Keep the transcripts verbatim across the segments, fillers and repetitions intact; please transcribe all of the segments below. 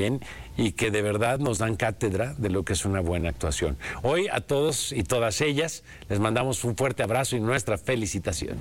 y que de verdad nos dan cátedra de lo que es una buena actuación. Hoy a todos y todas ellas les mandamos un fuerte abrazo y nuestra felicitación.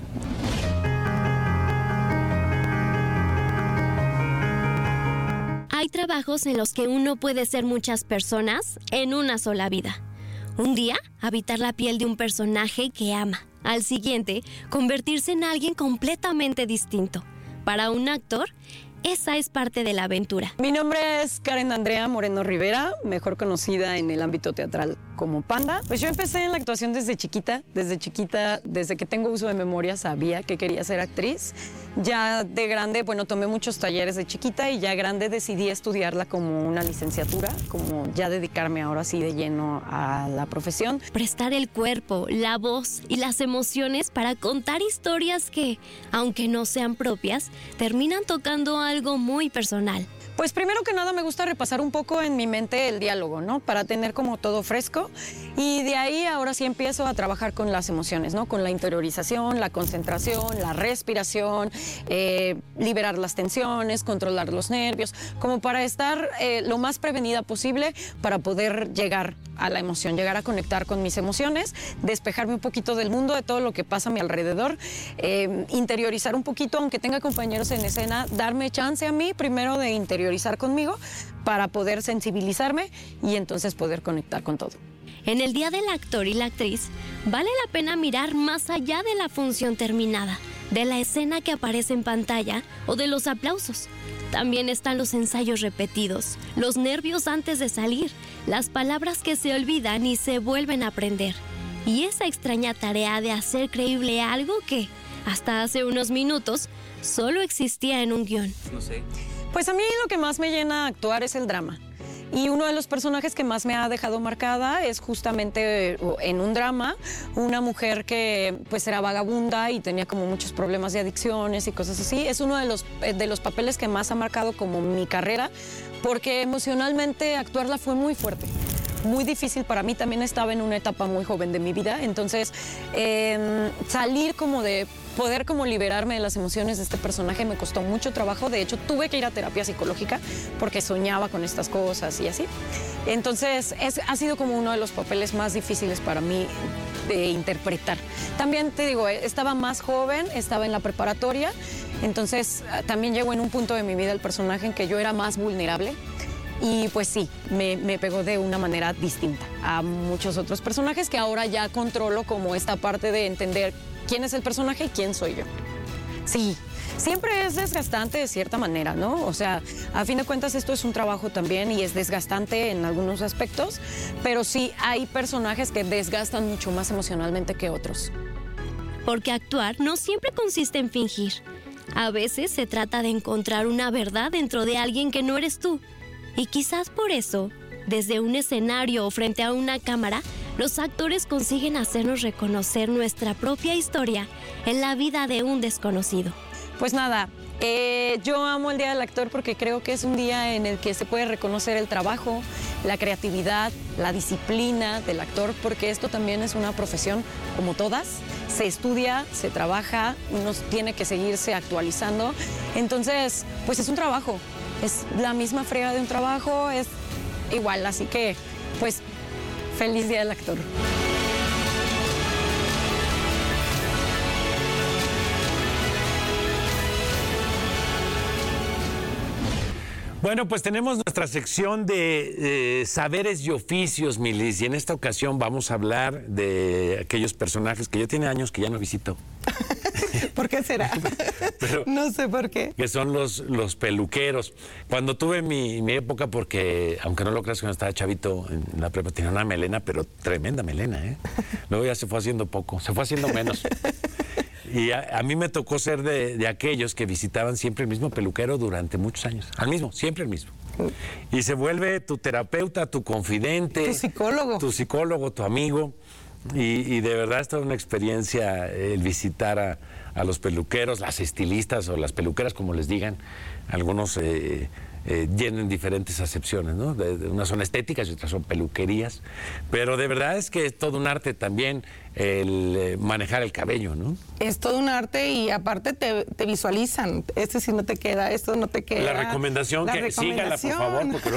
Hay trabajos en los que uno puede ser muchas personas en una sola vida. Un día, habitar la piel de un personaje que ama. Al siguiente, convertirse en alguien completamente distinto. Para un actor, esa es parte de la aventura. Mi nombre es Karen Andrea Moreno Rivera, mejor conocida en el ámbito teatral como Panda. Pues yo empecé en la actuación desde chiquita, desde chiquita, desde que tengo uso de memoria sabía que quería ser actriz. Ya de grande, bueno, tomé muchos talleres de chiquita y ya grande decidí estudiarla como una licenciatura, como ya dedicarme ahora sí de lleno a la profesión. Prestar el cuerpo, la voz y las emociones para contar historias que, aunque no sean propias, terminan tocando algo muy personal. Pues primero que nada me gusta repasar un poco en mi mente el diálogo, ¿no? Para tener como todo fresco y de ahí ahora sí empiezo a trabajar con las emociones, ¿no? Con la interiorización, la concentración, la respiración, eh, liberar las tensiones, controlar los nervios, como para estar eh, lo más prevenida posible para poder llegar a la emoción, llegar a conectar con mis emociones, despejarme un poquito del mundo, de todo lo que pasa a mi alrededor, eh, interiorizar un poquito, aunque tenga compañeros en escena, darme chance a mí primero de interiorizar conmigo para poder sensibilizarme y entonces poder conectar con todo. En el día del actor y la actriz, vale la pena mirar más allá de la función terminada, de la escena que aparece en pantalla o de los aplausos. También están los ensayos repetidos, los nervios antes de salir, las palabras que se olvidan y se vuelven a aprender. Y esa extraña tarea de hacer creíble algo que, hasta hace unos minutos, solo existía en un guión. No sé. Pues a mí lo que más me llena actuar es el drama. Y uno de los personajes que más me ha dejado marcada es justamente en un drama, una mujer que pues era vagabunda y tenía como muchos problemas de adicciones y cosas así. Es uno de los, de los papeles que más ha marcado como mi carrera, porque emocionalmente actuarla fue muy fuerte. Muy difícil para mí, también estaba en una etapa muy joven de mi vida, entonces eh, salir como de poder como liberarme de las emociones de este personaje me costó mucho trabajo. De hecho, tuve que ir a terapia psicológica porque soñaba con estas cosas y así. Entonces, es, ha sido como uno de los papeles más difíciles para mí de interpretar. También te digo, estaba más joven, estaba en la preparatoria, entonces también llegó en un punto de mi vida el personaje en que yo era más vulnerable. Y pues sí, me, me pegó de una manera distinta a muchos otros personajes que ahora ya controlo como esta parte de entender quién es el personaje y quién soy yo. Sí, siempre es desgastante de cierta manera, ¿no? O sea, a fin de cuentas esto es un trabajo también y es desgastante en algunos aspectos, pero sí hay personajes que desgastan mucho más emocionalmente que otros. Porque actuar no siempre consiste en fingir. A veces se trata de encontrar una verdad dentro de alguien que no eres tú. Y quizás por eso, desde un escenario o frente a una cámara, los actores consiguen hacernos reconocer nuestra propia historia en la vida de un desconocido. Pues nada, eh, yo amo el Día del Actor porque creo que es un día en el que se puede reconocer el trabajo, la creatividad, la disciplina del actor, porque esto también es una profesión como todas. Se estudia, se trabaja, uno tiene que seguirse actualizando. Entonces, pues es un trabajo. Es la misma frega de un trabajo, es igual, así que, pues, feliz Día del Actor. Bueno, pues tenemos nuestra sección de eh, saberes y oficios, Milis, y en esta ocasión vamos a hablar de aquellos personajes que yo tiene años que ya no visito. ¿Por qué será? Pero, no sé por qué. Que son los, los peluqueros. Cuando tuve mi, mi época, porque aunque no lo creas, cuando estaba chavito en la prepa tenía una melena, pero tremenda melena, ¿eh? Luego ya se fue haciendo poco, se fue haciendo menos. Y a, a mí me tocó ser de, de aquellos que visitaban siempre el mismo peluquero durante muchos años. Al mismo, siempre el mismo. Y se vuelve tu terapeuta, tu confidente. Tu psicólogo. Tu psicólogo, tu amigo. Y, y de verdad es toda una experiencia el visitar a, a los peluqueros, las estilistas o las peluqueras, como les digan. Algunos eh, eh, tienen diferentes acepciones, ¿no? De, de unas son estéticas y otras son peluquerías. Pero de verdad es que es todo un arte también el eh, manejar el cabello, ¿no? Es todo un arte y aparte te, te visualizan. Este sí no te queda, esto no te queda. La recomendación, La que recomendación. sígala, por favor, porque